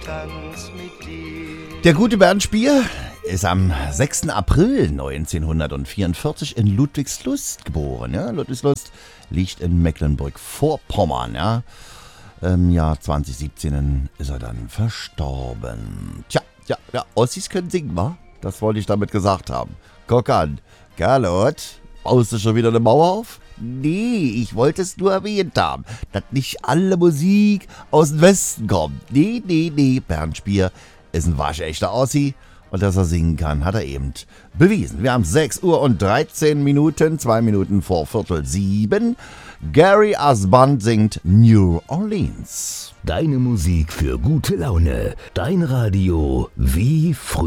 ganz mit dir. Der gute Bernd Spier ist am 6. April 1944 in Ludwigslust geboren. Ja? Ludwigslust liegt in Mecklenburg-Vorpommern. Ja? Im Jahr 2017 ist er dann verstorben. Tja, Ossis können singen, wa? Das wollte ich damit gesagt haben. Guck an, Carlot, baust du schon wieder eine Mauer auf? Nee, ich wollte es nur erwähnt haben, dass nicht alle Musik aus dem Westen kommt. Nee, Bernd Spier ist ein waschechter Ossi und dass er singen kann, hat er eben bewiesen. Wir haben 6 Uhr und 13 Minuten, 2 Minuten vor 6:45. Gary Asband singt New Orleans. Deine Musik für gute Laune. Dein Radio wie früher.